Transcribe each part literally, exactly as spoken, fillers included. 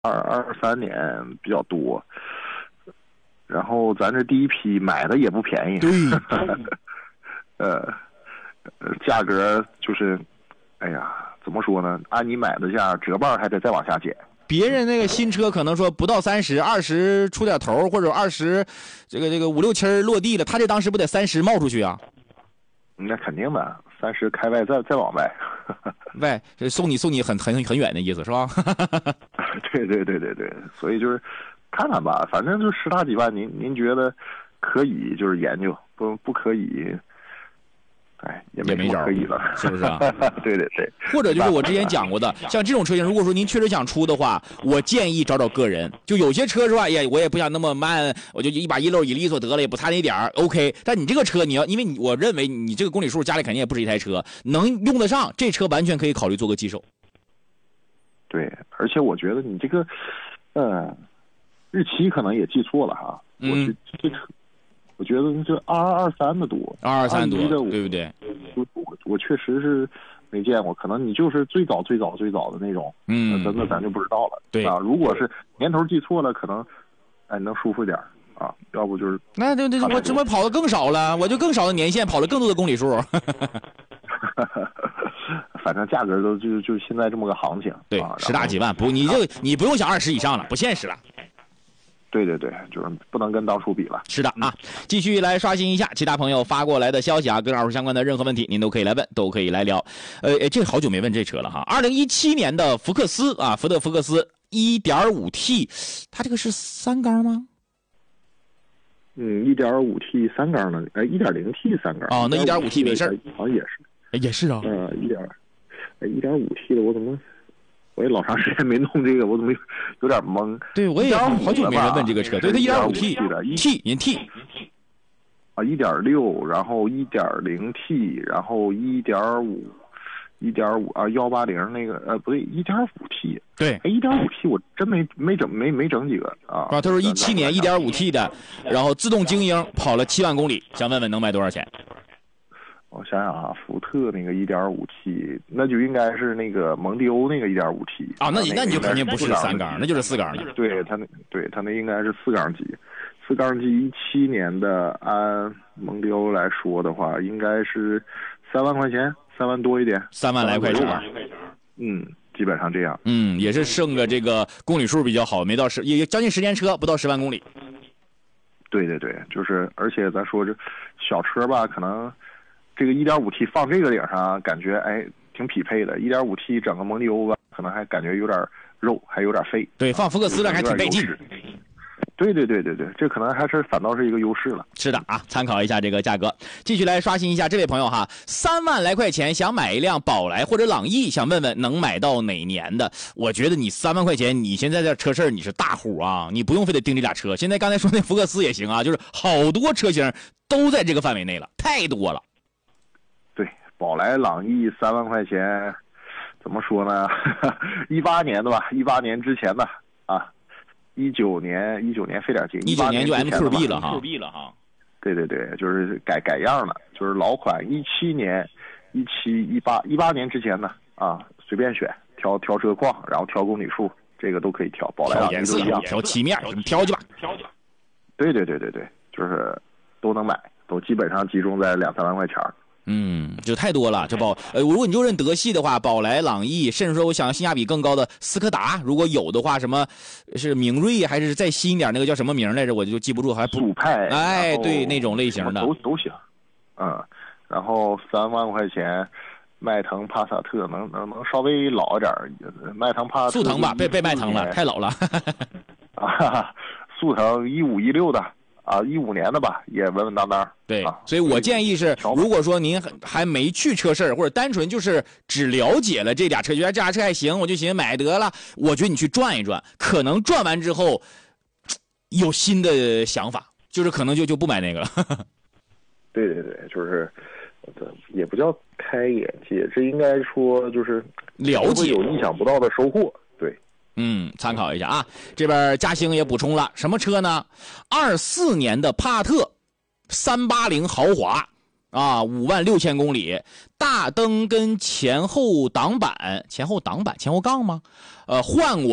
二二三年比较多，然后咱这第一批买的也不便宜， 对， 呃，价格就是，哎呀，怎么说呢？按你买的价，折半还得再往下减。 别人那个新车可能说不到三十，二十出点头，或者二十，这个这个五六七落地了，他这当时不得三十冒出去啊？ 那肯定的，三十开外再再往外， 外送你送你很很很远的意思是吧？ 对对对对对，所以就是看看吧，反正就十大几万，您您觉得可以就是研究，不不可以。哎，也没什么可以了， 是不是啊？ 对对对， 或者就是我之前讲过的，像这种车型，如果说您确实想出的话，我建议找找个人。就有些车是吧？也我也不想那么慢，我就一把一溜一利索得了，也不差那点儿 OK。但你这个车，你要因为你我认为你这个公里数家里肯定也不是一台车，能用得上，这车完全可以考虑做个寄售。 对，而且我觉得你这个，呃，日期可能也记错了哈。 嗯。 我这车。我觉得这二二二三的多， 二二三多，对不对？ 我我我确实是没见过，可能你就是最早最早最早的那种， 嗯， 真的咱就不知道了。 对啊，如果是年头记错了，可能哎能舒服点啊，要不就是那对对，我这不跑的更少了，我就更少的年限，跑了更多的公里数。 反正价格都就就现在这么个行情， 对， 啊、 十大几万不，你就你不用想二十以上了，不现实了。 对对对，就是不能跟当初比了。 是的啊，继续来刷新一下其他朋友发过来的消息啊，跟二手相关的任何问题您都可以来问，都可以来聊。呃，这好久没问这车了哈。二零一七年的福克斯啊，福特福克斯 一点五 T， 它这个是三缸吗？ 嗯 ，一点五 T 三缸的，哎 ，一点零 T 三缸。 哦，那 一点五 T 没事， 好像也是， 也是啊。 呃，一点，哎，一点五 T 的我怎么？我也老长时间没弄这个，我怎么有点懵？ 对，我也好久没人问这个车。对，它 一点五 T 的 T 人 T 啊，一点六，然后一点零 T， 然后一点五，一点五啊，幺八零那个呃不对，一点五 T。 对， 哎，一点五 T 我真没没整没没整几个啊。 啊，他说一七年一点五 T 的，然后自动精英跑了七万公里，想问问能卖多少钱？ 我想想啊，福特那个 一点五 T， 那就应该是那个蒙迪欧那个 一点五 T 啊，那你那你就肯定不是三缸，那就是四缸的。 对他那对他那应该是四缸机，四缸机一七年的，按蒙迪欧来说的话，应该是三万块钱，三万多一点， 三万来块钱。 嗯，基本上这样。 嗯，也是剩个这个公里数比较好，没到十，也将近十年车，不到十万公里。 对对对，就是而且咱说这小车吧，可能。这个 一点五 T 放这个顶上，感觉哎挺匹配的。一点五 T 整个蒙迪欧吧，可能还感觉有点肉，还有点费。 对，放福克斯上还挺费劲。 对对对对对，这可能还是反倒是一个优势了。 是的啊，参考一下这个价格。继续来刷新一下这位朋友哈，三万来块钱想买一辆宝来或者朗逸，想问问能买到哪年的？我觉得你三万块钱，你现在这车市你是大户啊，你不用非得盯这俩车。现在刚才说那福克斯也行啊，就是好多车型都在这个范围内了，太多了。 宝来朗逸三万块钱，怎么说呢？一八年的吧，一八年之前的啊，一九年一九年费点劲， 一九年就 M Q B 了哈 ，M Q B 了哈。 对对对，就是改改样了，就是老款一七年、一七、一八、一八年之前的啊，随便选，挑挑车况，然后挑公里数，这个都可以挑。宝来朗逸都一样， 挑漆面，你挑去吧， 挑去吧。对对对对对，就是都能买，都基本上集中在两三万块钱。 嗯，就太多了，这宝呃，如果你就认德系的话，宝来、朗逸，甚至说我想性价比更高的斯柯达，如果有的话，什么是明锐还是再新一点那个叫什么名来着，我就记不住，还速派， 哎，对，那种类型的都都行，嗯，然后三万块钱，迈腾、帕萨特能能能稍微老一点，迈腾、帕萨特速腾吧，被被迈腾了，太老了， 啊，速腾一五一六的。啊，一五年的吧，也稳稳当当。 对， 啊、 所以我建议是，如果说您还没去车市，或者单纯就是只了解了这俩车，觉得这俩车还行，我就寻思买得了。我觉得你去转一转，可能转完之后有新的想法，就是可能就就不买那个了。 对对对，就是也不叫开眼界，这应该说就是了解， 有意想不到的收获。对。 嗯，参考一下啊。这边嘉兴也补充了，什么车呢？二四年的帕特三八零豪华啊，五万六千公里，大灯跟前后挡板、前后挡板、前后杠吗？呃，换过，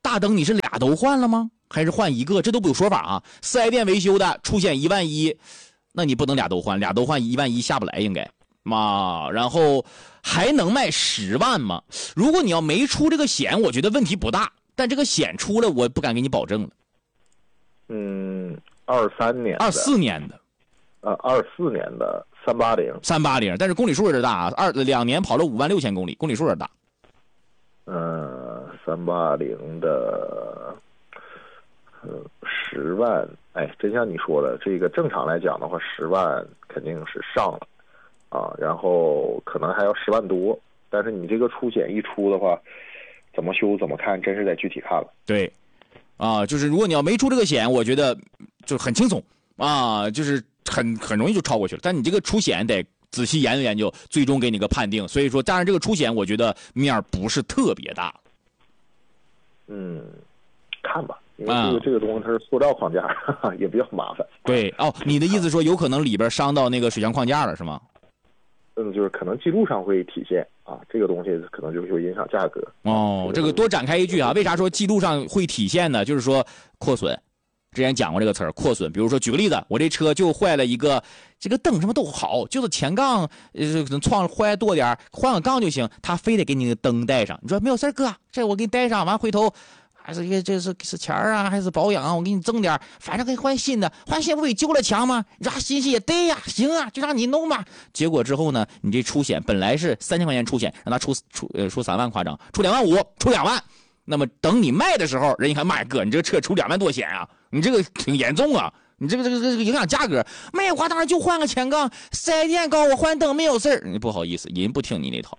大灯你是俩都换了吗？还是换一个？这都不有说法啊。四 S 店维修的出险一万一，那你不能俩都换，俩都换一万一下不来应该嘛。然后还能卖十万吗？如果你要没出这个险，我觉得问题不大，但这个险出了，我不敢给你保证了。 嗯，二三年的， 二四年的， 呃，二四年的三八零， 三八零，但是公里数有点大啊，二两年跑了五万六千公里，公里数有点大。 嗯，三八零的，呃，十万，哎，真像你说的，这个正常来讲的话，十万肯定是上了，啊，然后可能还要十万多，但是你这个出险一出的话，怎么修怎么看，真是得具体看了。 对，啊，就是如果你要没出这个险，我觉得就很轻松啊，就是很很容易就超过去了。但你这个出险得仔细研究研究，最终给你个判定。所以说，当然这个出险，我觉得面不是特别大。 嗯，看吧，因为这个、啊、这个东西它是塑料框架，哈哈，也比较麻烦。 对哦，你的意思说有可能里边伤到那个水箱框架了是吗？ 嗯，就是可能记录上会体现啊，这个东西可能就会影响价格。 哦，这个多展开一句啊，为啥说记录上会体现呢？就是说扩损。之前讲过这个词儿，扩损。比如说，举个例子，我这车就坏了一个，这个灯什么都好，就是前杠呃可能撞坏多点，换个杠就行。他非得给你个灯带上，你说没有事哥，这我给你带上，完回头还是这这是是钱啊，还是保养啊？我给你挣点，反正可以换新的，换新不比旧了强吗？你说新新也对呀，行啊，就让你弄吧。结果之后呢，你这出险本来是三千块钱出险，让他出出呃出三万夸张，出两万五，出两万。那么等你卖的时候，人一看，妈呀哥，你这个车出两万多险啊！你这个挺严重啊！你这个这个这个影响价格，卖的话当然就换个前杠，四 S 店告我换灯没有事儿，你不好意思，人不听你那套。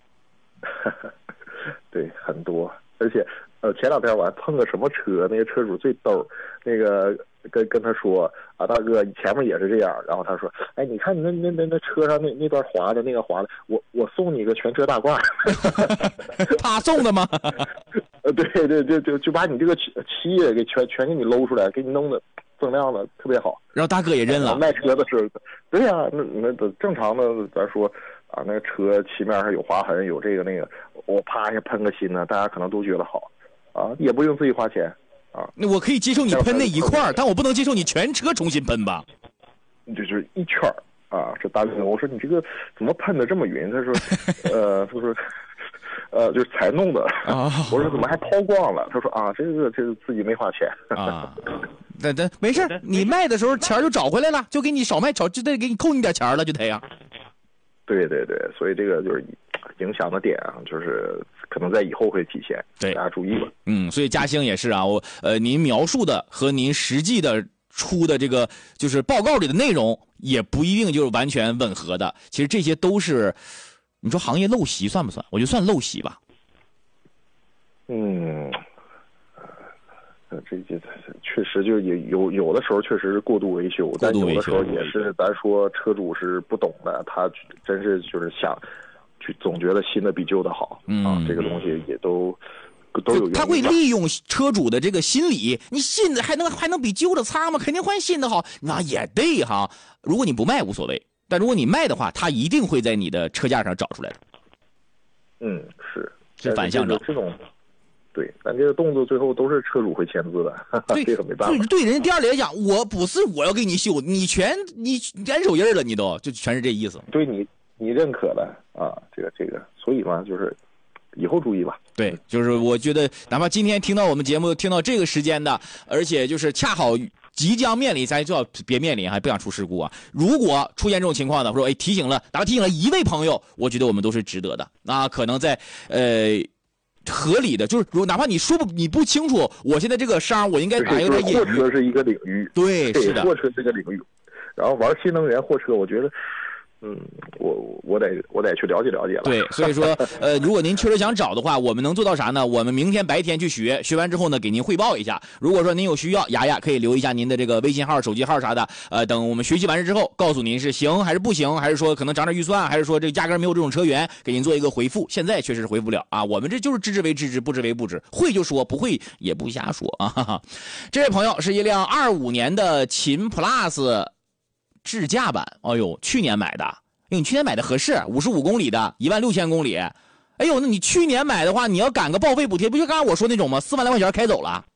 对，很多，而且呃，前两天我还碰个什么车，那个车主最逗，那个跟跟他说啊，大哥，你前面也是这样，然后他说，哎，你看你那那那那车上那那段滑的那个滑的，我我送你一个全车大褂。 他送的吗？ 呃，对对对，就就把你这个漆也给全全给你搂出来，给你弄的锃亮的特别好。 然后大哥也认了。 卖车的时候，对呀、啊，那那正常的，咱说啊，那个车漆面上有划痕，有这个那个，我啪一下喷个新的，大家可能都觉得好，啊，也不用自己花钱，啊。 那我可以接受你喷那一块，但我不能接受你全车重新喷吧？ 就是一圈啊，这大哥，我说你这个怎么喷的这么匀？他说，呃，他说。呃，就是才弄的。啊、我说怎么还抛光了？他说啊，这个这个自己没花钱啊。那那没事，你卖的时候钱就找回来了，就给你少卖，少就得给你扣你点钱了，就得呀。 对对对，所以这个就是影响的点啊，就是可能在以后会体现， 对大家注意吧。 嗯，所以嘉兴也是啊，我呃，您描述的和您实际的出的这个就是报告里的内容也不一定就是完全吻合的，其实这些都是。你说行业陋习算不算？我就算陋习吧。 嗯，呃，这这确实就有有有的时候确实是过度维修，但有的时候也是咱说车主是不懂的，他真是就是想去总觉得新的比旧的好、嗯、啊，这个东西也都都有原因。 他会利用车主的这个心理，你新的还能还能比旧的差吗？肯定换新的好，那也对哈。如果你不卖无所谓。但如果你卖的话，他一定会在你的车架上找出来的。 嗯，是， 是反向找这种，对，但这个动作最后都是车主会签字的， 对， 这个没办法。 对，对人家店里来讲，我不是我要给你修，你全你按手印了，你都就全是这意思。 对你你认可了啊，这个这个，所以嘛，就是以后注意吧。 对，就是我觉得，哪怕今天听到我们节目听到这个时间的，而且就是恰好。即将面临，咱就要别面临，还不想出事故啊！如果出现这种情况呢，或者哎提醒了，哪怕提醒了一位朋友，我觉得我们都是值得的。那可能在呃合理的，就是如果哪怕你说不你不清楚，我现在这个伤我应该打有点隐喻。 货车是一个领域， 对，是的， 货车是一个领域。然后玩新能源货车，我觉得。嗯，我我得我得去了解了解了。 对，所以说，呃，如果您确实想找的话，我们能做到啥呢？我们明天白天去学，学完之后呢，给您汇报一下。如果说您有需要，雅雅可以留一下您的这个微信号、手机号啥的。呃，等我们学习完事之后，告诉您是行还是不行，还是说可能涨点预算，还是说这压根没有这种车源，给您做一个回复。现在确实是回不了啊，我们这就是知之为知之，不知为不知，会就说，不会也不瞎说啊。哈哈，这位朋友是一辆二五年的秦 Plus 智驾版，哎呦，去年买的。因为你去年买的合适，五十五公里的，一万六千公里， 哎呦，那你去年买的话，你要赶个报废补贴，不就刚才我说那种吗？四万来块钱开走了。